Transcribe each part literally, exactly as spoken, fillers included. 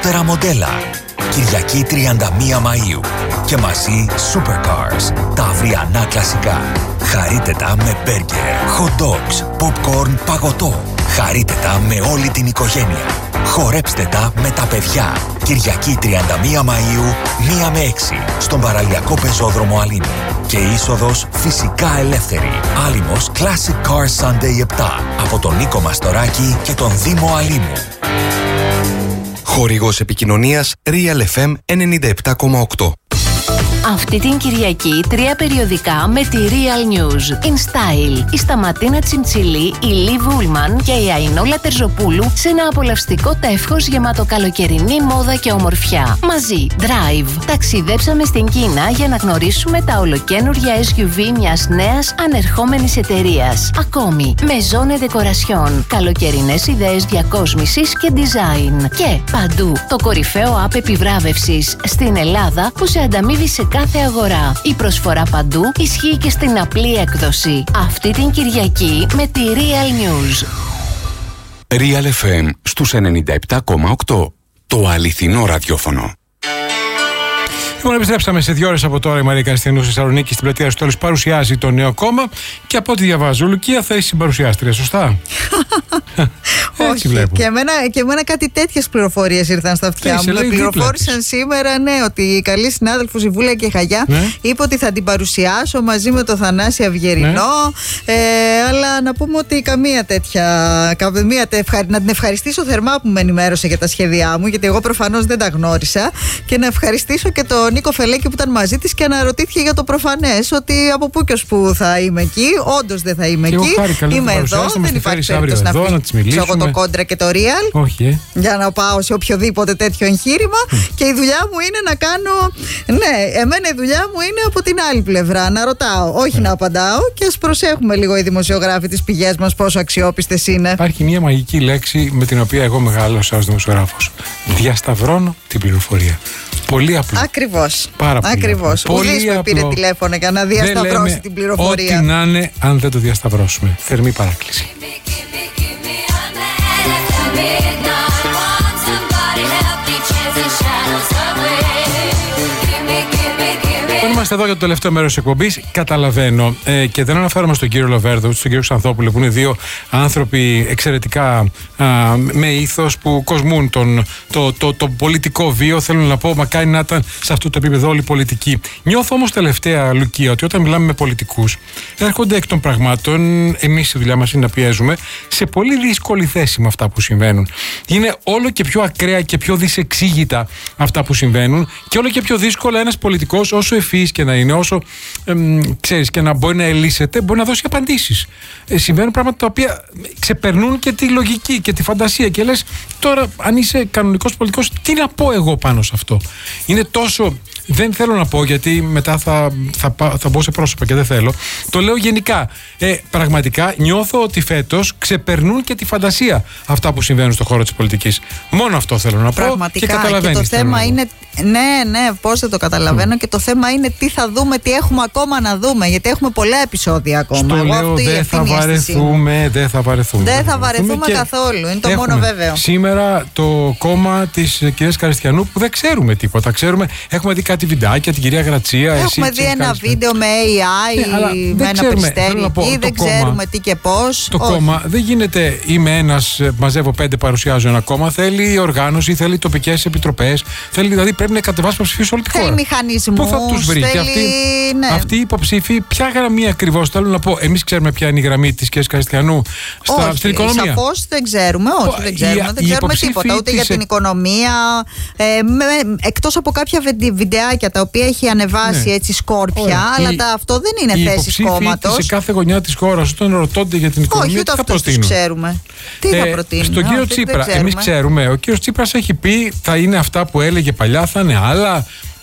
σπορτικότερα μοντέλα. Κυριακή τριάντα μία Μαΐου. Και μαζί Supercars, τα αυριανά κλασικά. Χαρείτε τα με μπέργκερ, hot dogs, popcorn, παγωτό. Χαρείτε τα με όλη την οικογένεια. Χορέψτε τα με τα παιδιά. Κυριακή τριάντα μία Μαΐου, μία με έξι, στον παραλιακό πεζόδρομο Αλήμου. Και είσοδος φυσικά ελεύθερη. Άλυμος Classic Car Sunday επτά, από τον Νίκο Μαστοράκη και τον Δήμο Αλήμου. Χορηγός επικοινωνίας Real εφ εμ ενενήντα επτά κόμμα οκτώ. Αυτή την Κυριακή τρία περιοδικά με τη Real News. In Style, η Σταματίνα Τσιμτσιλή, η Λι Βούλμαν και η Αϊνόλα Τερζοπούλου σε ένα απολαυστικό τεύχος γεμάτο καλοκαιρινή μόδα και ομορφιά. Μαζί, Drive. Ταξιδέψαμε στην Κίνα για να γνωρίσουμε τα ολοκαίνουργια ες γιου βι μιας νέας ανερχόμενης εταιρείας. Ακόμη, Maison Decoration, καλοκαιρινές ιδέες διακόσμησης και design. Και παντού, το κορυφαίο app επιβράβευσης στην Ελλάδα που σε ανταμείβει σε κάθε αγορά. Η προσφορά παντού ισχύει και στην απλή έκδοση. Αυτή την Κυριακή με τη Real News. Real εφ εμ στους ενενήντα επτά κόμμα οκτώ. Το αληθινό ραδιόφωνο. Λοιπόν, επιστρέψαμε σε δύο ώρες από τώρα. Η Μαρία Καριστιανού στη Θεσσαλονίκη, στην πλατεία Αριστοτέλους, παρουσιάζει το νέο κόμμα. Και από ό,τι διαβάζω, Λουκία θα είσαι συμπαρουσιάστρια, σωστά? Όχι. Και εμένα, και εμένα κάτι τέτοιες πληροφορίες ήρθαν στα αυτιά μου. Με πληροφόρησαν σήμερα, ναι, ότι η καλή συνάδελφος η Βούλια Κεχαγιά, ναι, είπε ότι θα την παρουσιάσω μαζί με το Θανάση Αυγερινό. Ναι. Ε, αλλά να πούμε ότι καμία τέτοια. Καμία, να την ευχαριστήσω θερμά που με ενημέρωσε για τα σχέδιά μου, γιατί εγώ προφανώς δεν τα γνώρισα. Και να ευχαριστήσω και τον Νίκο Φελέκη που ήταν μαζί της και αναρωτήθηκε για το προφανές, ότι από πού και ως που θα είμαι εκεί. Όντως δεν θα είμαι και εκεί. Χάρη, είμαι εδώ. Δεν υπάρχει περίπτωση να αφήσω εγώ το κόντρα και το real. Όχι, ε. Για να πάω σε οποιοδήποτε τέτοιο εγχείρημα. Mm. Και η δουλειά μου είναι να κάνω. Ναι, εμένα η δουλειά μου είναι από την άλλη πλευρά. Να ρωτάω, όχι mm. να απαντάω. Και ας προσέχουμε λίγο οι δημοσιογράφοι τις πηγές μας πόσο αξιόπιστες είναι. Υπάρχει μια μαγική λέξη με την οποία εγώ μεγάλωσα ως δημοσιογράφος. Διασταυρώνω την πληροφορία. Πολύ απλό. Ακριβώς. Πάρα πολύ. Ακριβώς. Ουδής με πήρε τηλέφωνο για να διασταυρώσει την πληροφορία. Ό,τι να είναι, αν δεν το διασταυρώσουμε. Θερμή παράκληση. Είμαστε εδώ για το τελευταίο μέρος της εκπομπής. Καταλαβαίνω ε, και δεν αναφέρομαι στον κύριο Λοβέρδο, στον κύριο Ξανθόπουλο, που είναι δύο άνθρωποι εξαιρετικά α, με ήθος που κοσμούν τον, το, το, το πολιτικό βίο. Θέλω να πω, μακάρι να ήταν σε αυτό το επίπεδο όλοι οι πολιτικοί. Νιώθω όμως τελευταία, Λουκία, ότι όταν μιλάμε με πολιτικούς, έρχονται εκ των πραγμάτων, εμείς η δουλειά μας είναι να πιέζουμε, σε πολύ δύσκολη θέση με αυτά που συμβαίνουν. Είναι όλο και πιο ακραία και πιο δυσεξήγητα αυτά που συμβαίνουν και όλο και πιο δύσκολα ένας πολιτικός, όσο ευφύης και να είναι, όσο εμ, ξέρεις και να μπορεί να ελύσεται, μπορεί να δώσει απαντήσεις. Ε, συμβαίνουν πράγματα τα οποία ξεπερνούν και τη λογική και τη φαντασία. Και λες, τώρα, αν είσαι κανονικός πολιτικός, τι να πω εγώ πάνω σε αυτό? Είναι τόσο. Δεν θέλω να πω, γιατί μετά θα, θα, θα, θα μπω σε πρόσωπα και δεν θέλω. Το λέω γενικά. Ε, πραγματικά νιώθω ότι φέτος ξεπερνούν και τη φαντασία αυτά που συμβαίνουν στον χώρο της πολιτικής. Μόνο αυτό θέλω να πω. Πραγματικά. Και καταλαβαίνεις. Και το θέμα είναι. Ναι, ναι, πώς δεν το καταλαβαίνω. Mm. Και το θέμα είναι τι θα δούμε, τι έχουμε ακόμα να δούμε. Γιατί έχουμε πολλά επεισόδια ακόμα. Στο λέω, δεν θα βαρεθούμε, δεν θα βαρεθούμε. Δεν θα βαρεθούμε καθόλου. Είναι το μόνο βέβαιο. Σήμερα το κόμμα της κυρίας Καριστιανού που δεν ξέρουμε τίποτα. Ξέρουμε, έχουμε δει κάτι βιντεάκια, την κυρία Γρατσία. Έχουμε εσύ, δει ένα βίντεο με έι άι, ναι, με ένα περιστέρι εκεί, δεν κόμμα, ξέρουμε τι και πώς. Το Όχι. κόμμα δεν γίνεται, είμαι ένας, μαζεύω πέντε, παρουσιάζω ένα κόμμα. Θέλει οργάνωση, θέλει τοπικές επιτροπές. Θέλει, δηλαδή πρέπει να κατεβάσει υποψηφίους όλη τη χώρα. Θέλει μηχανισμούς. Πού θα τους βρει? Θέλει... Και αυτοί, ναι. αυτοί οι υποψήφοι, ποια γραμμή ακριβώς? Θέλω να πω, εμείς ξέρουμε ποια είναι η γραμμή της κυρίας Καριστιανού στα, όχι, στην οικονομία. Σαφώς δεν ξέρουμε, όχι, δεν ξέρουμε, η, δεν ξέρουμε τίποτα. Ούτε για την οικονομία. Ε, εκτός από κάποια βιντεάκια τα οποία έχει ανεβάσει, ναι, έτσι σκόρπια, Ωραία. αλλά η, τα, αυτό δεν είναι θέση κόμματος. Σε κάθε γωνιά της χώρας, όταν ρωτώνται για την οικονομία, όχι, ούτε τι θα αυτούς προτείνουν? τους ξέρουμε. Τι ε, θα προτείνουν? Στον κύριο Τσίπρα, εμείς ξέρουμε, ο κύριος Τσίπρας έχει πει θα είναι αυτά που έλεγε παλιά, θα είναι άλλα.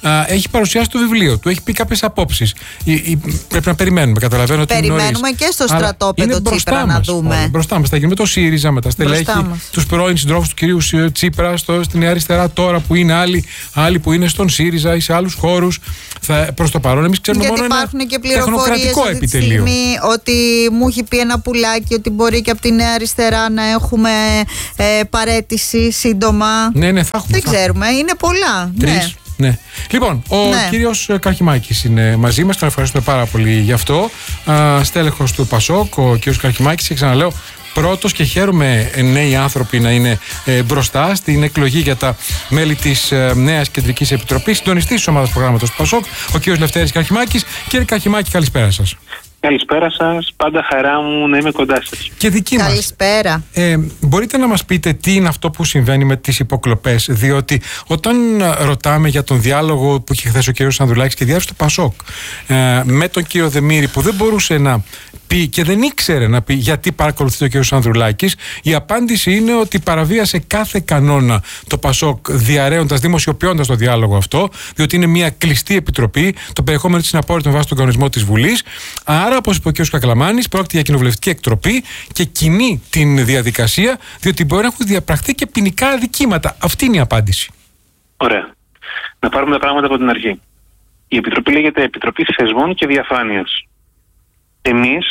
α, έχει παρουσιάσει το βιβλίο του, έχει πει κάποιες απόψεις. Πρέπει να περιμένουμε, καταλαβαίνω ότι περιμένουμε και στο στρατόπεδο Τσίπρα να δούμε. Όλα, μπροστά μας θα γίνει με το ΣΥΡΙΖΑ, με τα στελέχη, τους πρώην συντρόφους του κυρίου Τσίπρα στο, στην Νέα Αριστερά τώρα που είναι άλλοι, άλλοι που είναι στον ΣΥΡΙΖΑ ή σε άλλους χώρους. Προς το παρόν εμείς ξέρουμε γιατί μόνο υπάρχουν ένα και πληροφορίες αυτή τη στιγμή ότι μου έχει πει ένα πουλάκι ότι μπορεί και από τη Νέα Αριστερά να έχουμε ε, παρέτηση σύντομα. Ναι, ναι, θα έχουμε. Δεν θα ξέρουμε, είναι πολλά. Τρεις. Ναι. Ναι. Λοιπόν, ο ναι. κύριος Καρχημάκης είναι μαζί μας, τον ευχαριστούμε πάρα πολύ γι' αυτό. Α, στέλεχος του ΠΑΣΟΚ, ο κύριος Καρχημάκης, και ξαναλέω, πρώτος, και χαίρομαι νέοι άνθρωποι να είναι ε, μπροστά στην εκλογή για τα μέλη της ε, νέας Κεντρικής Επιτροπής, συντονιστής της ομάδας προγράμματος του ΠΑΣΟΚ, ο κύριος Λευτέρης Καρχημάκης. Κύριε Καρχημάκη, καλησπέρα σας. Καλησπέρα σας, πάντα χαρά μου να είμαι κοντά σας. Και δική μας. Καλησπέρα. Ε, μπορείτε να μας πείτε τι είναι αυτό που συμβαίνει με τις υποκλοπές, διότι όταν ρωτάμε για τον διάλογο που είχε χθες ο κύριος Ανδρουλάκης και διάρκεια του ΠΑΣΟΚ ε, με τον κύριο Δεμήρη, που δεν μπορούσε να πει και δεν ήξερε να πει γιατί παρακολουθεί το κύριος Ανδρουλάκης, η απάντηση είναι ότι παραβίασε κάθε κανόνα το ΠΑΣΟΚ, διαρρέοντας, δημοσιοποιώντας το διάλογο αυτό, διότι είναι μια κλειστή επιτροπή, το περιεχόμενο της είναι απόρριτο με βάση τον κανονισμό της Βουλής. Άρα, όπως είπε ο κ. Κακλαμάνης, πρόκειται για κοινοβουλευτική εκτροπή και κινεί την διαδικασία, διότι μπορεί να έχουν διαπραχθεί και ποινικά αδικήματα. Αυτή είναι η απάντηση. Ωραία. Να πάρουμε τα πράγματα από την αρχή. Η Επιτροπή λέγεται Επιτροπή Θεσμών και Διαφάνειας. Εμείς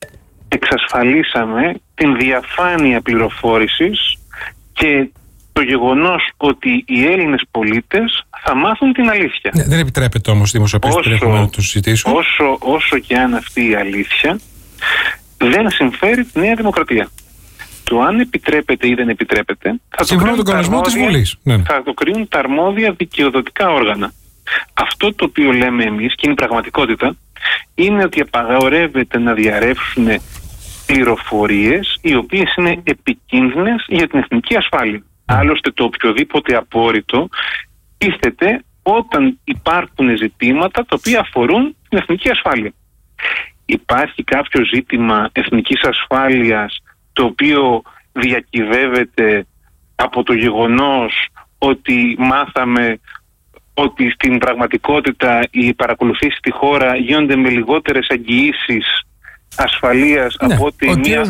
εξασφαλίσαμε την διαφάνεια πληροφόρησης και το γεγονός ότι οι Έλληνες πολίτες θα μάθουν την αλήθεια. Ναι, δεν επιτρέπεται όμως δημοσιοποίηση του περιεχομένου του συζητήσεων. Όσο, όσο και αν αυτή η αλήθεια δεν συμφέρει τη Νέα Δημοκρατία. Το αν επιτρέπεται ή δεν επιτρέπεται θα το, κρίνουν τα αρμόδια, ναι, ναι. θα το κρίνουν τα αρμόδια δικαιοδοτικά όργανα. Αυτό το οποίο λέμε εμείς, και είναι η πραγματικότητα, είναι ότι απαγορεύεται να διαρρεύσουν πληροφορίες οι οποίες είναι επικίνδυνες για την εθνική ασφάλεια. Άλλωστε το οποιοδήποτε απόρριτο τίθεται όταν υπάρχουν ζητήματα τα οποία αφορούν την εθνική ασφάλεια. Υπάρχει κάποιο ζήτημα εθνικής ασφάλειας το οποίο διακυβεύεται από το γεγονός ότι μάθαμε ότι στην πραγματικότητα οι παρακολουθήσεις στη χώρα γίνονται με λιγότερες εγγυήσεις ασφαλείας, ναι, από ότι μια,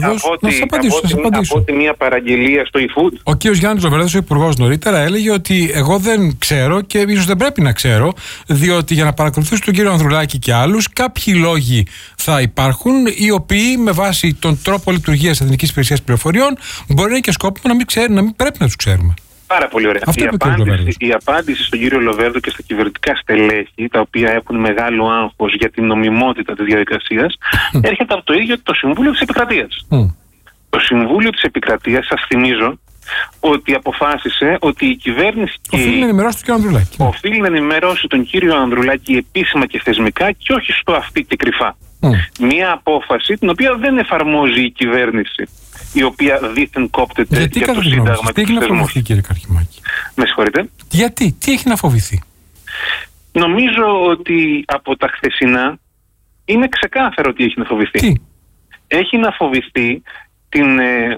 μια παραγγελία στο eFood. Ο κύριος Γιάννης Λοβέρδος, ο υπουργός, νωρίτερα έλεγε ότι εγώ δεν ξέρω και ίσως δεν πρέπει να ξέρω, διότι για να παρακολουθήσω τον κύριο Ανδρουλάκη και άλλους, κάποιοι λόγοι θα υπάρχουν, οι οποίοι με βάση τον τρόπο λειτουργίας της Εθνικής Υπηρεσίας Πληροφοριών μπορεί να είναι και σκόπιμο να μην, ξέρουν, να μην πρέπει να τους ξέρουμε. Πάρα πολύ ωραία. Η απάντηση, η απάντηση στον κύριο Λοβέρδο και στα κυβερνητικά στελέχη, τα οποία έχουν μεγάλο άγχος για την νομιμότητα της διαδικασίας, mm. έρχεται από το ίδιο το Συμβούλιο της Επικρατείας. Mm. Το Συμβούλιο της Επικρατείας, σας θυμίζω, ότι αποφάσισε ότι η κυβέρνηση. Οφείλει να ενημερώσει τον κύριο Ανδρουλάκη. Οφείλει να ενημερώσει τον κύριο Ανδρουλάκη επίσημα και θεσμικά και όχι στο αυτή και κρυφά. Mm. Μία απόφαση την οποία δεν εφαρμόζει η κυβέρνηση, η οποία δίθεν κόπτεται. Γιατί για το Σύνταγμα. Τι έχει να φοβηθεί, κύριε Καρχημάκη? Με συγχωρείτε. Γιατί, τι έχει να φοβηθεί? Νομίζω ότι από τα χθεσινά είναι ξεκάθαρο τι έχει να φοβηθεί. Τι? Έχει να φοβηθεί την ε,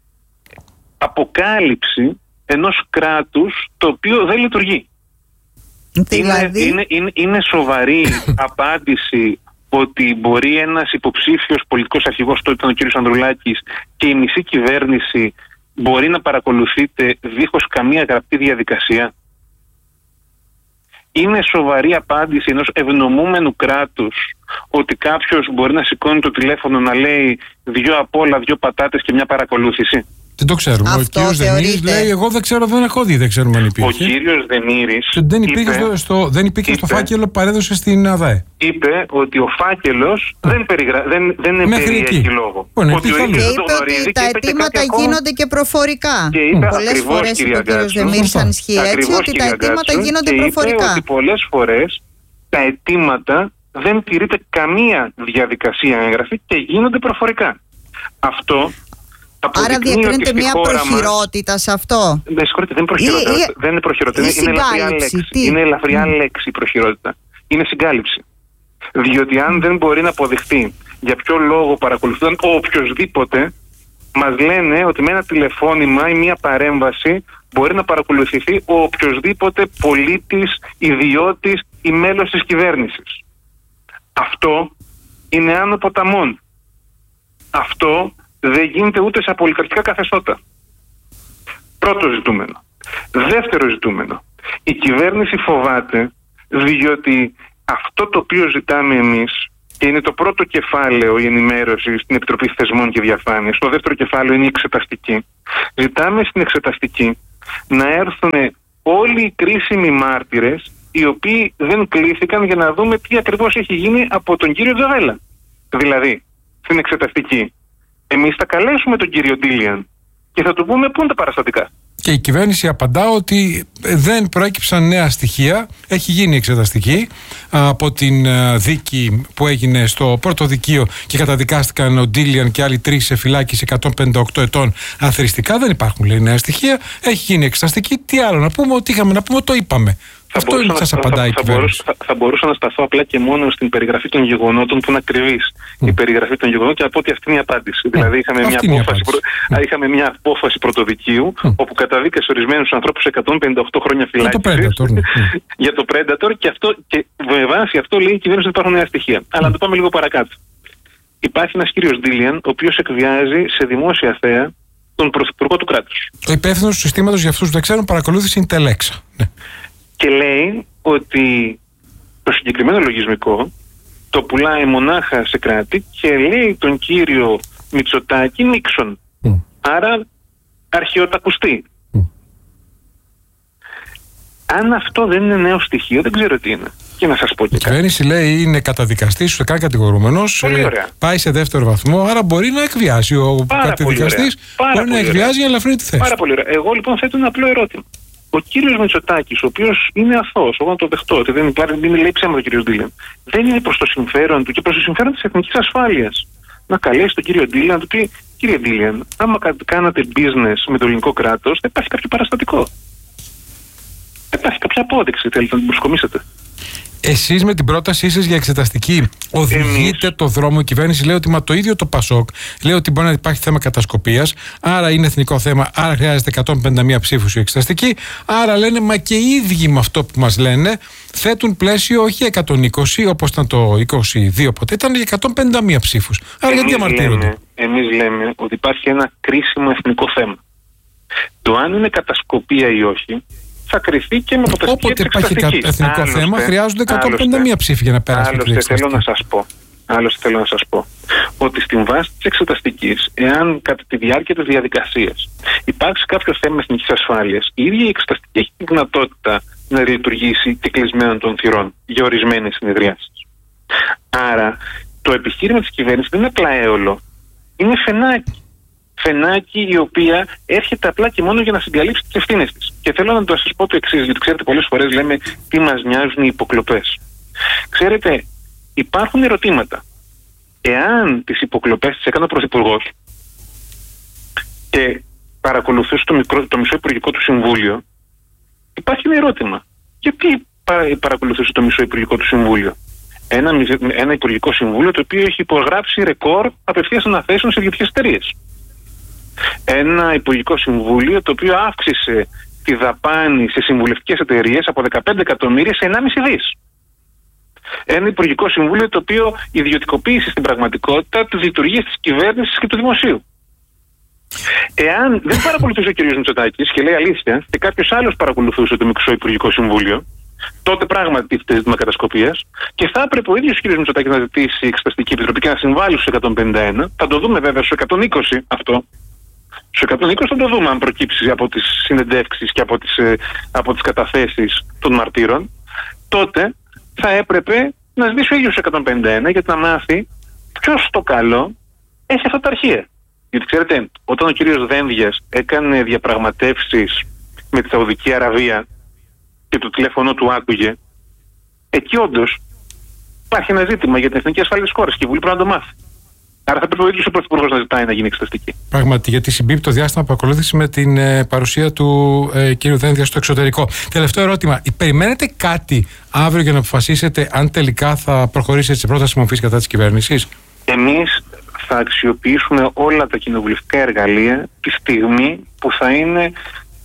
αποκάλυψη ενός κράτους το οποίο δεν λειτουργεί. Δηλαδή... Είναι, είναι, είναι, είναι σοβαρή απάντηση ότι μπορεί ένας υποψήφιος πολιτικός αρχηγός, τότε ήταν ο κ. Ανδρουλάκης, και η μισή κυβέρνηση μπορεί να παρακολουθείτε δίχως καμία γραπτή διαδικασία? Είναι σοβαρή απάντηση ενός ευνομούμενου κράτους ότι κάποιος μπορεί να σηκώνει το τηλέφωνο να λέει δυο απ' όλα, δυο πατάτες και μια παρακολούθηση? Δεν το ξέρουμε. Αυτό ο κύριος Δεμήρης λέει: εγώ δεν ξέρω, δεν έχω δει, δεν ξέρουμε αν υπήρχε. Ο κύριος Δεμήρης δεν υπήρχε, είπε, στο, στο, δεν υπήρχε είπε, στο φάκελο που παρέδωσε στην ΑΔΑΕ. Είπε ότι ο φάκελος mm. δεν, περιγρα... δεν, δεν περιέχει λόγο. Bueno, ότι ο ίδιος δεν το γνωρίζει. Τα αιτήματα γίνονται και προφορικά. Mm. Πολλές φορές είπε ο κύριος Δεμήρης, αν ισχύει έτσι, ότι τα αιτήματα γίνονται προφορικά. Ότι πολλές φορές τα αιτήματα δεν τηρείται καμία διαδικασία έγγραφη και γίνονται προφορικά. Αυτό. Άρα διακρίνεται μια προχειρότητα μας, σε αυτό. Με συγχωρείτε, δεν είναι προχειρότητα. Ή, δεν είναι προχειρότητα. Είναι, είναι ελαφριά λέξη. Τι? Είναι ελαφριά mm. λέξη η προχειρότητα. Είναι συγκάλυψη. Διότι αν δεν μπορεί να αποδειχθεί για ποιο λόγο παρακολουθούν οποιοσδήποτε, μας λένε ότι με ένα τηλεφώνημα ή μια παρέμβαση μπορεί να παρακολουθηθεί ο οποιοσδήποτε πολίτης, ιδιώτης ή μέλος της κυβέρνησης. Αυτό είναι άνω ποταμών. Αυτό δεν γίνεται ούτε σε απολυταρχικά καθεστώτα. Πρώτο ζητούμενο. Δεύτερο ζητούμενο. Η κυβέρνηση φοβάται διότι αυτό το οποίο ζητάμε εμείς, και είναι το πρώτο κεφάλαιο η ενημέρωση στην Επιτροπή Θεσμών και Διαφάνειας, το δεύτερο κεφάλαιο είναι η εξεταστική. Ζητάμε στην εξεταστική να έρθουν όλοι οι κρίσιμοι μάρτυρες οι οποίοι δεν κλήθηκαν για να δούμε τι ακριβώς έχει γίνει από τον κύριο Τζαβέλα. Δηλαδή, στην εξεταστική, εμείς θα καλέσουμε τον κύριο Ντίλιαν και θα του πούμε πού είναι τα παραστατικά. Και η κυβέρνηση απαντά ότι δεν προέκυψαν νέα στοιχεία. Έχει γίνει εξεταστική από την δίκη που έγινε στο πρώτο δικείο και καταδικάστηκαν ο Ντίλιαν και άλλοι τρεις σε φυλάκιση εκατόν πενήντα οκτώ ετών αθροιστικά. Δεν υπάρχουν, λέει, νέα στοιχεία. Έχει γίνει εξεταστική. Τι άλλο να πούμε, ότι είχαμε να πούμε, το είπαμε. Θα Αυτό είναι που σας απαντάει η κυβέρνηση. Θα, θα, θα μπορούσα να σταθώ απλά και μόνο στην περιγραφή των γεγονότων που είναι ακριβής. Mm. Η περιγραφή των γεγονότων και από ότι αυτή είναι η απάντηση. Mm. Δηλαδή είχαμε μια, απόφαση, προ... mm. είχαμε μια απόφαση πρωτοδικείου mm. όπου καταδίκασε ορισμένους ανθρώπους εκατόν πενήντα οκτώ χρόνια φυλάκισης για το Predator και, αυτό, και με βάση αυτό λέει η κυβέρνηση ότι υπάρχουν νέα στοιχεία. Mm. Αλλά να το πάμε λίγο παρακάτω. Υπάρχει ένας κύριος Ντίλιαν, ο οποίος εκβιάζει σε δημόσια θέα τον πρωθυπουργό του κράτους. Ο υπεύθυνος του συστήματος, για αυτούς που δεν ξέρουν, παρακολούθησε είναι Τελέξα. Ναι. Και λέει ότι το συγκεκριμένο λογισμικό το πουλάει μονάχα σε κράτη και λέει τον κύριο Μητσοτάκη Νίξον. Mm. Άρα αρχαιοτακουστή. Mm. Αν αυτό δεν είναι νέο στοιχείο, δεν ξέρω τι είναι. Και να σας πω και η κυβέρνηση λέει είναι καταδικαστής, ουσιαστικά κατηγορούμενος, ε, πάει σε δεύτερο βαθμό, άρα μπορεί να εκβιάσει. Ο καταδικαστής μπορεί να εκβιάζει για ελαφρύνει τη θέση. Πάρα πολύ ωραία. Εγώ λοιπόν θέτω ένα απλό ερώτημα. Ο κύριος Μητσοτάκης, ο οποίος είναι αθώος, εγώ να το δεχτώ, ότι δεν υπάρχει, δεν λέει ψέματα ο κύριος Ντίλιαν, δεν είναι προς το συμφέρον του και προς το συμφέρον της εθνικής ασφάλειας να καλέσει τον κύριο Ντίλιαν, να του πει: κύριε Ντίλιαν, άμα κάνατε business με το ελληνικό κράτος, δεν υπάρχει κάποιο παραστατικό. Δεν υπάρχει κάποια απόδειξη, θέλετε να την προσκομίσετε. Εσείς με την πρότασή σας για εξεταστική οδηγείτε το δρόμο. Η κυβέρνηση λέει ότι μα το ίδιο το ΠΑΣΟΚ λέει ότι μπορεί να υπάρχει θέμα κατασκοπίας, άρα είναι εθνικό θέμα, άρα χρειάζεται εκατόν πενήντα μία ψήφους η εξεταστική. Άρα λένε, μα και οι ίδιοι με αυτό που μας λένε θέτουν πλαίσιο όχι εκατόν είκοσι όπως ήταν το είκοσι δύο ποτέ, ήταν για εκατόν πενήντα μία ψήφους. Άρα εμείς γιατί διαμαρτύρονται. Εμείς λέμε ότι υπάρχει ένα κρίσιμο εθνικό θέμα. Το αν είναι κατασκοπία ή όχι θα κριθεί και με αποτελεσματική εξεταστική. Όποτε υπάρχει εθνικό άλλωστε, θέμα, χρειάζονται εκατόν πενήντα μία ψήφοι για να περάσει την εξεταστική. Θέλω να σας πω, άλλωστε θέλω να σας πω ότι στην βάση της εξεταστικής, εάν κατά τη διάρκεια της διαδικασίας υπάρξει κάποιο θέμα εθνικής ασφάλειας, η ίδια η εξεταστική έχει τη δυνατότητα να λειτουργήσει και κλεισμένων των θυρών για ορισμένες συνεδριάσεις. Άρα, το επιχείρημα της κυβέρνησης δεν είναι απλά έολο, είναι φαινάκι. Φαινάκι η οποία έρχεται απλά και μόνο για να συγκαλύψει τις ευθύνες της. Και θέλω να το σας πω το εξής, γιατί ξέρετε πολλές φορές λέμε τι μας νοιάζουν οι υποκλοπές. Ξέρετε, υπάρχουν ερωτήματα. Εάν τις υποκλοπές τις έκανε ο Πρωθυπουργός και παρακολουθούσε το, μικρό, το μισό υπουργικό του συμβούλιο, υπάρχει ένα ερώτημα. Γιατί παρακολουθούσε το μισό υπουργικό του συμβούλιο? Ένα, ένα υπουργικό συμβούλιο το οποίο έχει υπογράψει ρεκόρ απευθείας αναθέσεων σε ιδιωτικές εταιρείες. Ένα υπουργικό συμβούλιο το οποίο αύξησε τη δαπάνη σε συμβουλευτικές εταιρείες από δεκαπέντε εκατομμύρια σε ενάμιση δις. Ένα υπουργικό συμβούλιο το οποίο ιδιωτικοποίησε στην πραγματικότητα τις λειτουργίες της κυβέρνησης και του δημοσίου. Εάν δεν παρακολουθούσε ο κ. Μητσοτάκης και λέει αλήθεια και κάποιος άλλος παρακολουθούσε το μικρό υπουργικό συμβούλιο, τότε πράγματι τίθεται ζήτημα κατασκοπίας και θα έπρεπε ο ίδιος ο κ. Μητσοτάκης να ζητήσει η Εξεταστική Επιτροπή και να συμβάλλει στους εκατόν πενήντα ένα. Θα το δούμε βέβαια στους εκατόν είκοσι αυτό. Στους εκατόν είκοσι θα το δούμε αν προκύψει από τις συνεντεύξεις και από τις, από τις καταθέσεις των μαρτύρων. Τότε θα έπρεπε να ζητήσει ο ίδιος στους εκατόν πενήντα ένα γιατί να μάθει ποιος το καλό έχει αυτά τα αρχεία. Γιατί ξέρετε, όταν ο κύριος Δένδιας έκανε διαπραγματεύσεις με τη Σαουδική Αραβία και το τηλέφωνο του άκουγε, εκεί όντως υπάρχει ένα ζήτημα για την εθνική ασφάλεια της χώρας και η Βουλή πρέπει να το μάθει. Άρα θα πρέπει ο ίδιος ο Πρωθυπουργός να ζητάει να γίνει εξεταστική. Πράγματι, γιατί συμπίπτει το διάστημα που ακολούθησε με την ε, παρουσία του ε, κ. Δένδια στο εξωτερικό. Τελευταίο ερώτημα. Περιμένετε κάτι αύριο για να αποφασίσετε αν τελικά θα προχωρήσετε σε πρόταση μορφής κατά της κυβέρνησης? Εμείς θα αξιοποιήσουμε όλα τα κοινοβουλευτικά εργαλεία τη στιγμή που θα είναι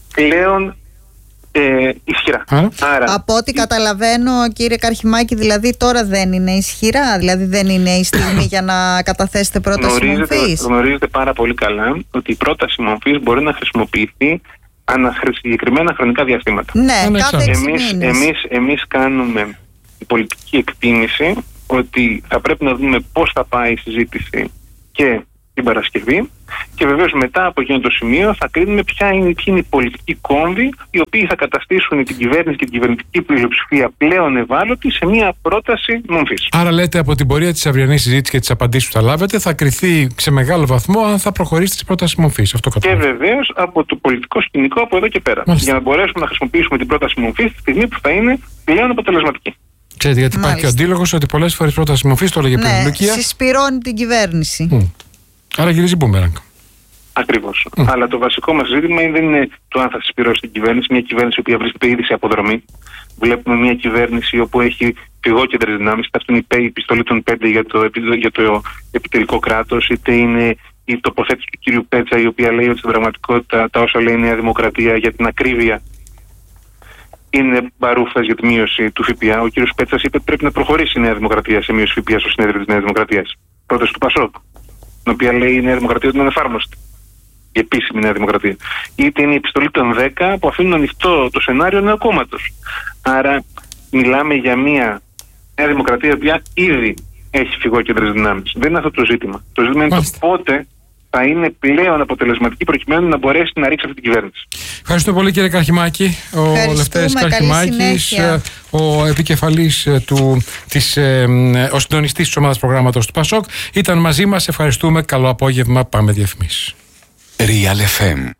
πλέον ε, ισχυρά. Άρα, από ό,τι καταλαβαίνω, κύριε Καρχιμάκη, δηλαδή τώρα δεν είναι ισχυρά, δηλαδή δεν είναι η στιγμή για να καταθέσετε πρόταση μορφής. Γνωρίζετε πάρα πολύ καλά ότι η πρόταση μορφής μπορεί να χρησιμοποιηθεί ανά συγκεκριμένα χρονικά διαστήματα. Ναι, κάθε έξι εμείς, εμείς, εμείς κάνουμε πολιτική εκτίμηση ότι θα πρέπει να δούμε πώς θα πάει η συζήτηση και την Παρασκευή και βεβαίως μετά από εκείνο το σημείο θα κρίνουμε ποια είναι, ποια είναι οι πολιτικοί κόμβοι οι οποίοι θα καταστήσουν την κυβέρνηση και την κυβερνητική πλειοψηφία πλέον ευάλωτη σε μια πρόταση μορφής. Άρα λέτε από την πορεία της αυριανής συζήτησης και τις απαντήσεις που θα λάβετε θα κριθεί σε μεγάλο βαθμό αν θα προχωρήσει τη πρόταση μορφής. Αυτό και βεβαίως από το πολιτικό σκηνικό από εδώ και πέρα. Μάλιστα. Για να μπορέσουμε να χρησιμοποιήσουμε την πρόταση μορφής τη στιγμή που θα είναι πλέον αποτελεσματική. Ξέρετε, γιατί υπάρχει και ο αντίλογος ότι πολλές φορές πρόταση μορφής, το έλεγε πριν η Λουκία, συσπυρώνει την κυβέρνηση. Mm. Άρα γυρίζει μπούμεραγκ. Ακριβώς. Mm. Αλλά το βασικό μας ζήτημα δεν είναι το αν θα συσπυρώσει την κυβέρνηση. Μια κυβέρνηση που βρίσκεται ήδη σε αποδρομή. Βλέπουμε μια κυβέρνηση όπου έχει πηγόκεντρες δυνάμεις. Είτε αυτό είναι η επιστολή των πέντε για το, για το επιτελικό κράτος, είτε είναι η τοποθέτηση του κύριου Πέτσα, η οποία λέει ότι στην πραγματικότητα τα όσα λέει η Νέα Δημοκρατία για την ακρίβεια είναι μπαρούφας για τη μείωση του ΦΠΑ. Ο κύριος Πέτσας είπε ότι πρέπει να προχωρήσει η Νέα Δημοκρατία σε μείωση ΦΠΑ στο συνέδριο της Νέας Δημοκρατίας. Πρόταση του Πασόκ, την οποία λέει η Νέα Δημοκρατία ότι είναι ανεφάρμοστη. Η επίσημη Νέα Δημοκρατία. Είτε είναι η επιστολή των δέκα που αφήνουν ανοιχτό το σενάριο νέου κόμματος. Άρα μιλάμε για μια Νέα Δημοκρατία που ήδη έχει φυγόκεντρες δυνάμεις. Δεν είναι αυτό το ζήτημα. Το ζήτημα είναι το πότε θα είναι πλέον αποτελεσματική προκειμένου να μπορέσει να ρίξει αυτή την κυβέρνηση. Ευχαριστώ πολύ, κύριε Καρχιμάκη. Ο Λευτέρης Καρχιμάκης, ο επικεφαλής του, της, ε, ο συντονιστής της ομάδας προγράμματος του Πασόκ, ήταν μαζί μας. Ευχαριστούμε. Καλό απόγευμα. Πάμε διαφημίσεις. Real εφ εμ.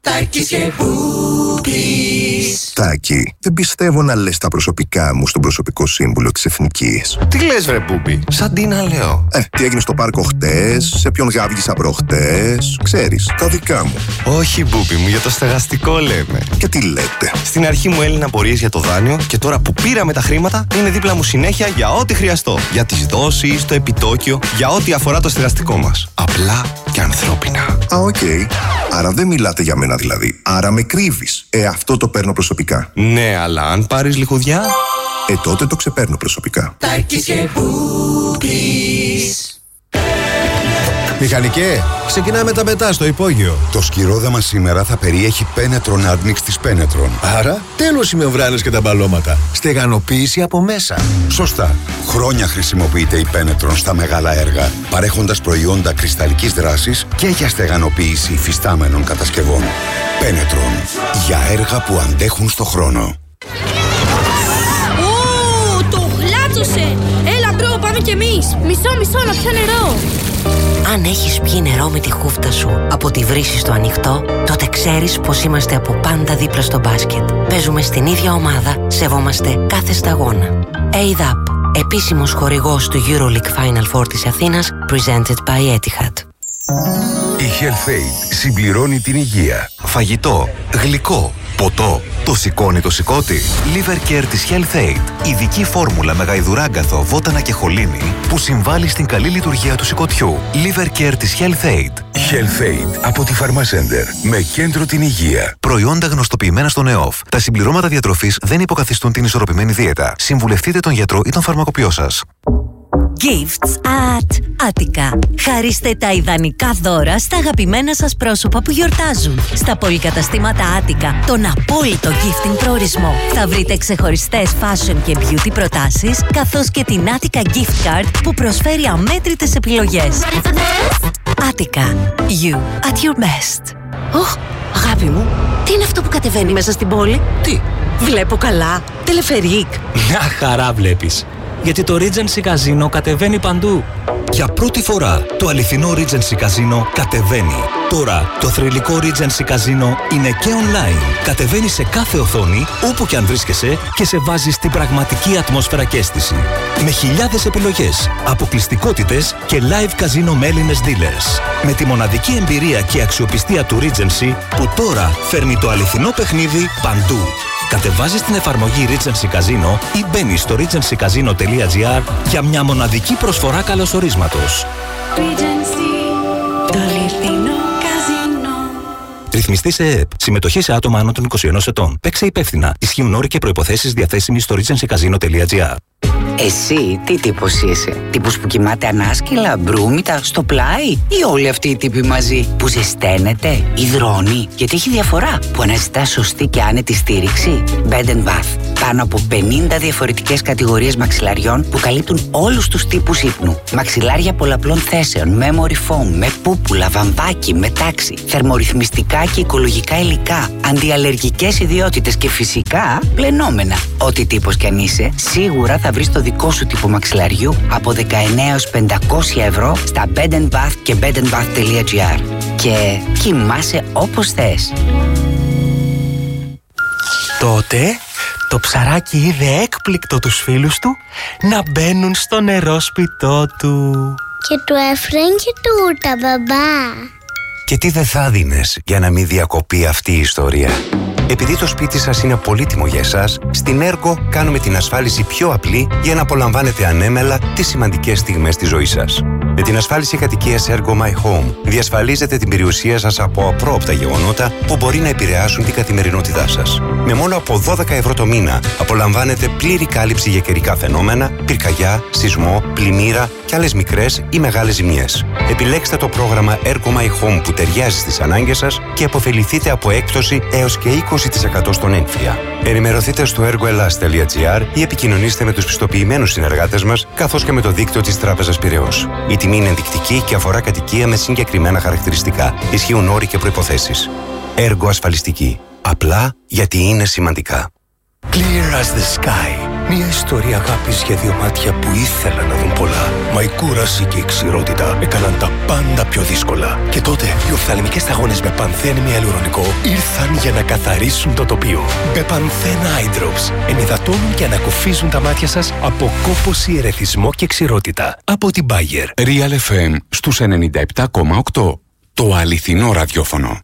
Τάκη, δεν πιστεύω να λες τα προσωπικά μου στον προσωπικό σύμβουλο της Εθνικής. Τι λες βρε Μπούμπι, σαν τι να λέω. Ε, τι έγινε στο πάρκο χτες, σε ποιον γάβγισα προχτές, ξέρεις, τα δικά μου. Όχι Μπούμπι μου, για το στεγαστικό λέμε. Και τι λέτε. Στην αρχή μου έλυναν απορίες για το δάνειο και τώρα που πήραμε τα χρήματα είναι δίπλα μου συνέχεια για ό,τι χρειαστώ. Για τις δόσεις, το επιτόκιο, για ό,τι αφορά το στεγαστικό μας. Απλά και ανθρώπινα. Α, οκ. Okay. Άρα δεν μιλάτε για μένα δηλαδή. Άρα με κρύβεις. Ε, αυτό το παίρνω προσωπικά. Ναι, αλλά αν πάρεις λιχουδιά... Ε, τότε το ξεπαίρνω προσωπικά. Τάκης και Μπούμπης. Μηχανικέ, ξεκινάμε τα μετά στο υπόγειο. Το σκυρόδεμα σήμερα θα περιέχει Πένετρον Admix της Πένετρον. Άρα, τέλος οι μεμβράνες και τα μπαλώματα. Στεγανοποίηση από μέσα. Σωστά. Χρόνια χρησιμοποιείται η Πένετρον στα μεγάλα έργα, παρέχοντας προϊόντα κρυσταλλικής δράσης και για στεγανοποίηση υφιστάμενων κατασκευών. Πένετρον. Για έργα που αντέχουν στο χρόνο. Ω, το γλάτσωσε! Έλα μπρο, πάμε κι εμείς. Μισό, μισό, να πιω νερό. Αν έχεις πιει νερό με τη χούφτα σου από τη βρύση στο ανοιχτό, τότε ξέρεις πως είμαστε από πάντα δίπλα στο μπάσκετ. Παίζουμε στην ίδια ομάδα, σεβόμαστε κάθε σταγόνα. έι ντ έι πι, επίσημος χορηγός του EuroLeague Final Four της Αθήνας, presented by Etihad. Η HealthAid συμπληρώνει την υγεία. Φαγητό, γλυκό, ποτό. Το σηκώνει το σηκώτη. Liver Care της HealthAid. Ειδική φόρμουλα με γαϊδουράγκαθο, βότανα και χολίνη που συμβάλλει στην καλή λειτουργία του σηκωτιού. Liver Care της HealthAid. HealthAid από τη Pharmacenter. Με κέντρο την υγεία. Προϊόντα γνωστοποιημένα στον ΕΟΦ. Τα συμπληρώματα διατροφής δεν υποκαθιστούν την ισορροπημένη δίαιτα. Συμβουλευτείτε τον γιατρό ή τον φαρμακοποιό σας. Gifts at Attica. Χαρίστε τα ιδανικά δώρα στα αγαπημένα σας πρόσωπα που γιορτάζουν. Στα πολυκαταστήματα Attica, τον απόλυτο gifting προορισμό. Θα βρείτε ξεχωριστές fashion και beauty προτάσεις, καθώς και την Attica Gift Card που προσφέρει αμέτρητες επιλογές. Attica. You at your best. Ωχ, αγάπη μου, τι είναι αυτό που κατεβαίνει μέσα στην πόλη? Τι? Βλέπω καλά. Τελεφερίκ. Μια χαρά βλέπεις. Γιατί το Regency Casino κατεβαίνει παντού. Για πρώτη φορά, το αληθινό Regency Casino κατεβαίνει. Τώρα, το θρυλικό Regency Casino είναι και online. Κατεβαίνει σε κάθε οθόνη, όπου και αν βρίσκεσαι, και σε βάζει στην πραγματική ατμόσφαιρα και αίσθηση. Με χιλιάδες επιλογές, αποκλειστικότητες και live casino με Έλληνες dealers. Με τη μοναδική εμπειρία και αξιοπιστία του Regency, που τώρα φέρνει το αληθινό παιχνίδι παντού. Κατεβάζεις την εφαρμογή Regency Casino ή μπαίνεις στο regency casino τελεία gr για μια μοναδική προσφορά καλωσορίσματος. Regency, το αληθινό καζίνο. Ρυθμιστή σε ΕΕΠ. Συμμετοχή σε άτομα άνω των είκοσι ενός ετών. Παίξε υπεύθυνα. Ισχύουν όροι και προϋποθέσεις διαθέσιμοι στο regency casino τελεία gr. Εσύ τι τύπος είσαι? Τύπος που κοιμάται ανάσκελα, μπρούμητα, στο πλάι? Ή όλοι αυτοί οι τύποι μαζί που ζεσταίνεται, υδρώνει? Γιατί έχει διαφορά που αναζητά σωστή και άνετη στήριξη. Bed and Bath. Πάνω από πενήντα διαφορετικές κατηγορίες μαξιλαριών που καλύπτουν όλους τους τύπους ύπνου. Μαξιλάρια πολλαπλών θέσεων, memory foam, με πούπουλα, βαμβάκι, με τάξη, θερμορυθμιστικά και οικολογικά υλικά, αντιαλλεργικές ιδιότητες και φυσικά πλενόμενα. Ό,τι τύπος κι αν είσαι, σίγουρα θα βρεις το δικό σου τύπο μαξιλαριού από δεκαεννέα έως πεντακόσια ευρώ στα Bed and Bath και bed and bath τελεία gr. Και κοιμάσαι όπως θες. Τότε το ψαράκι είδε έκπληκτο τους φίλους του να μπαίνουν στο νερό σπιτό του. Και του έφεραν και τούρτα, μπαμπά. Και τι δεν θα δίνες για να μην διακοπεί αυτή η ιστορία? Επειδή το σπίτι σας είναι πολύτιμο για εσάς, στην Ergo κάνουμε την ασφάλιση πιο απλή για να απολαμβάνετε ανέμελα τις σημαντικές στιγμές της ζωής σας. Με την ασφάλιση κατοικίας Ergo My Home διασφαλίζετε την περιουσία σας από απρόοπτα γεγονότα που μπορεί να επηρεάσουν την καθημερινότητά σας. Με μόνο από δώδεκα ευρώ το μήνα απολαμβάνετε πλήρη κάλυψη για καιρικά φαινόμενα, πυρκαγιά, σεισμό, πλημμύρα και άλλες μικρές ή μεγάλες ζημιές. Επιλέξτε το πρόγραμμα Ergo My Home που ταιριάζει στις ανάγκες σας και αποφεληθείτε από έκπτωση έως και είκοσι τοις εκατό στον έμφυα. Ενημερωθείτε στο ergoelas τελεία gr ή επικοινωνήστε με τους πιστοποιημένους συνεργάτες μας, καθώς και με το δίκτυο της Τράπεζας Πειραιώς. Η τιμή είναι ενδεικτική και αφορά κατοικία με συγκεκριμένα χαρακτηριστικά. Ισχύουν όροι και προϋποθέσεις. Ergo ασφαλιστική. Απλά γιατί είναι σημαντικά. Clear as the sky. Μια ιστορία αγάπης για δύο μάτια που ήθελαν να δουν πολλά. Μα η κούραση και η ξηρότητα έκαναν τα πάντα πιο δύσκολα. Και τότε οι οφθαλμικές σταγόνες με πανθένη ιαλουρονικό ήρθαν για να καθαρίσουν το τοπίο. Μπεπανθέν Eye Drops ενυδατώνουν και ανακουφίζουν τα μάτια σας από κόπωση, ερεθισμό και ξηρότητα. Από την Bayer. Real εφ εμ στους ενενήντα επτά κόμμα οκτώ. Το αληθινό ραδιόφωνο.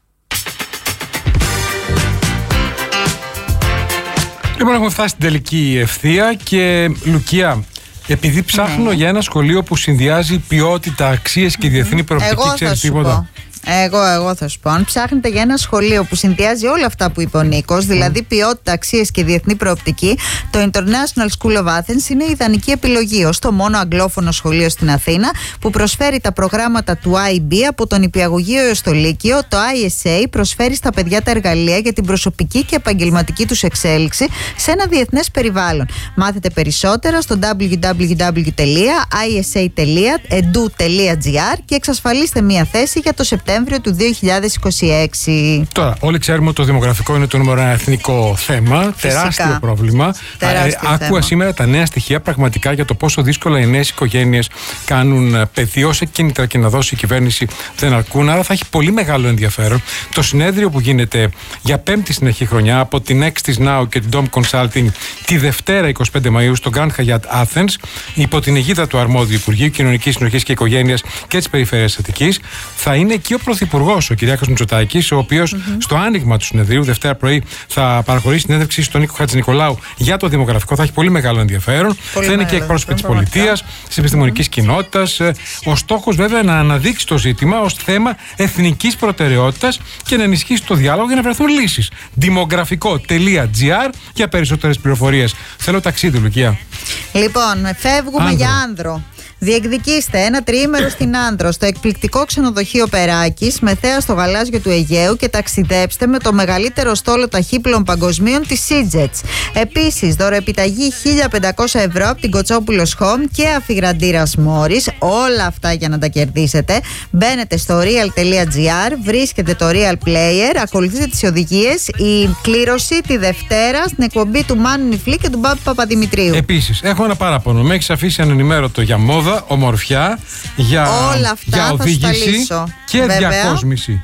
Λοιπόν, έχουμε φτάσει στην τελική ευθεία και Λουκία, επειδή ψάχνω ναι. για ένα σχολείο που συνδυάζει ποιότητα, αξίες και διεθνή προοπτική, ξέρεις τίποτα? Εγώ, εγώ θα σου πω. Αν ψάχνετε για ένα σχολείο που συνδυάζει όλα αυτά που είπε ο Νίκος, δηλαδή ποιότητα, αξίες και διεθνή προοπτική, το International School of Athens είναι η ιδανική επιλογή ως το μόνο αγγλόφωνο σχολείο στην Αθήνα που προσφέρει τα προγράμματα του άι μπι από τον νηπιαγωγείο έως το λύκειο. Το άι ες έι προσφέρει στα παιδιά τα εργαλεία για την προσωπική και επαγγελματική τους εξέλιξη σε ένα διεθνές περιβάλλον. Μάθετε περισσότερα στο double-u double-u double-u τελεία άι ες έι τελεία edu τελεία gr και εξασφαλίστε μία θέση για το Σεπτέμβριο του δύο χιλιάδες είκοσι έξι. Τώρα, όλοι ξέρουμε ότι το δημογραφικό είναι το νούμερο ένα εθνικό θέμα. Φυσικά. Τεράστιο πρόβλημα. Τεράστιο ε, άκουα σήμερα τα νέα στοιχεία πραγματικά για το πόσο δύσκολα οι νέες οικογένειες κάνουν παιδί. Όσα κίνητρα και να δώσει η κυβέρνηση δεν αρκούν. Άρα θα έχει πολύ μεγάλο ενδιαφέρον το συνέδριο που γίνεται για πέμπτη συνεχή χρονιά από την Nextis Now και την Dom Consulting τη Δευτέρα εικοστή πέμπτη Μαΐου στο Grand Hyatt Athens υπό την αιγίδα του αρμόδιου Υπουργείου Κοινωνικής Συνοχής και Οικογένειας και της Περιφέρειας Αττικής. Θα είναι εκεί ο Πρωθυπουργός, ο Κυριάκος Μητσοτάκης, ο οποίος mm-hmm. στο άνοιγμα του συνεδρίου Δευτέρα πρωί θα παραχωρήσει συνέντευξη στον Νίκο Χατζηνικολάου για το δημογραφικό. Θα έχει πολύ μεγάλο ενδιαφέρον. Πολύ θα είναι και εκπρόσωποι της πολιτείας, της επιστημονικής mm-hmm. κοινότητας. Ο στόχος βέβαια να αναδείξει το ζήτημα ως θέμα εθνικής προτεραιότητας και να ενισχύσει το διάλογο για να βρεθούν λύσεις. δημογραφικό τελεία gr για περισσότερες πληροφορίες. Θέλω ταξίδι, Λουκία. Λοιπόν, φεύγουμε Άνδρο. για Άνδρο. Διεκδικήστε ένα τριήμερο στην Άνδρο στο εκπληκτικό ξενοδοχείο Περάκης με θέα στο γαλάζιο του Αιγαίου και ταξιδέψτε με το μεγαλύτερο στόλο ταχύπλων παγκοσμίων της SeaJets. Επίσης, δωροεπιταγή χίλια πεντακόσια ευρώ από την Κοτσόπουλος Home και αφιγραντήρας Μόρις. Όλα αυτά για να τα κερδίσετε. Μπαίνετε στο real τελεία gr, βρίσκετε το Real Player, ακολουθείτε τις οδηγίες. Η κλήρωση τη Δευτέρα στην εκπομπή του Μάνου Νιφλή και του Μπάμπη Παπαδημητρίου. Επίσης, έχω ένα παράπονο. Με έχεις αφήσει ανενημέρωτο για μόδα, ομορφιά, για, όλα αυτά για οδήγηση και βέβαια, διακόσμηση.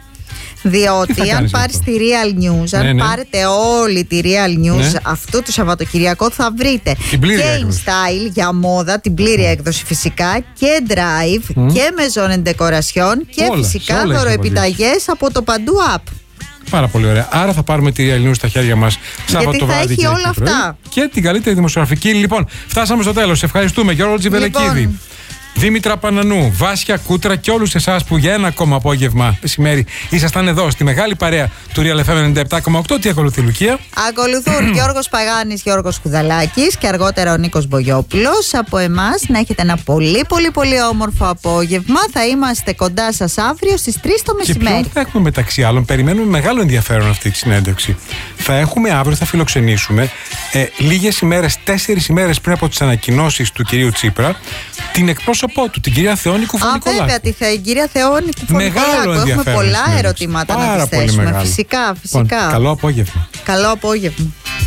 Διότι αν πάρεις τη Real News, αν ναι, ναι. πάρετε όλη τη Real News ναι. αυτό το Σαββατοκυριακό θα βρείτε και InStyle για μόδα, την πλήρη mm. έκδοση φυσικά, και Drive mm. και Maison Decoration και όλα, φυσικά δωροεπιταγές από το Παντού App. Πάρα πολύ ωραία. Άρα θα πάρουμε τη Real News στα χέρια μας Σάββατο το βράδυ. Γιατί θα έχει όλα αυτά. Και την καλύτερη δημοσιογραφική. Λοιπόν, φτάσαμε στο τέλος. Ευχαριστούμε, Γιώργο Τζιβελεκίδη. Λοιπόν. Δήμητρα Πανανού, Βάσια Κούτρα και όλους εσάς που για ένα ακόμα απόγευμα μεσημέρι ήσασταν εδώ στη μεγάλη παρέα του Real εφ εμ ενενήντα επτά κόμμα οκτώ. Τι ακολουθεί, Λουκία? Ακολουθούν Γιώργος Παγάνης, Γιώργος Κουδαλάκης και αργότερα ο Νίκος Μπογιόπουλος. Από εμάς να έχετε ένα πολύ πολύ πολύ όμορφο απόγευμα. Θα είμαστε κοντά σας αύριο στις τρεις το μεσημέρι. Και ποιον θα έχουμε μεταξύ άλλων? Περιμένουμε μεγάλο ενδιαφέρον αυτή τη συνέντευξη. Θα έχουμε αύριο, θα φιλοξενήσουμε ε, λίγες ημέρες, τέσσερις ημέρες πριν από τις ανακοινώσεις του κυρίου Τσίπρα, την εκπρόσωπό του, την κυρία Θεόνη Κουφωνικολάκου. Α, βέβαια, τη θα, η κυρία Θεόνη Κουφωνικολάκου. Έχουμε πολλά ερωτήματα Πάρα να της θέσουμε. Μεγάλο. Φυσικά, φυσικά. Λοιπόν, καλό απόγευμα. Καλό απόγευμα.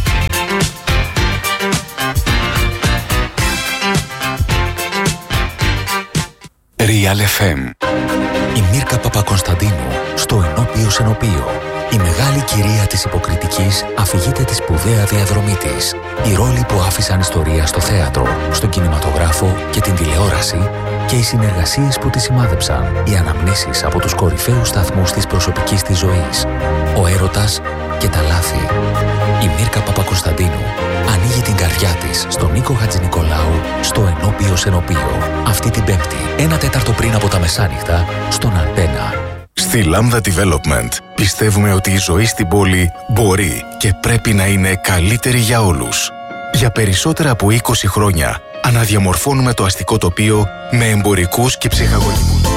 Real εφ εμ. Η Μίρκα Παπακωνσταντίνου στο Ενώπιο Σενοπείο. Η μεγάλη κυρία της υποκριτικής αφηγείται τη σπουδαία διαδρομή της. Οι ρόλοι που άφησαν ιστορία στο θέατρο, στον κινηματογράφο και την τηλεόραση και οι συνεργασίες που τη σημάδεψαν. Οι αναμνήσεις από τους κορυφαίους σταθμούς της προσωπικής της ζωής. Ο έρωτας και τα λάθη. Η Μίρκα Παπακωνσταντίνου ανοίγει την καρδιά της στον Νίκο Χατζηνικολάου στο Ενώπιο Σενοπείο. Αυτή την Πέμπτη, ένα τέταρτο πριν από τα μεσάνυχτα, στον Αντένα. Στη Lambda Development πιστεύουμε ότι η ζωή στην πόλη μπορεί και πρέπει να είναι καλύτερη για όλους. Για περισσότερα από είκοσι χρόνια αναδιαμορφώνουμε το αστικό τοπίο με εμπορικούς και ψυχαγωγικούς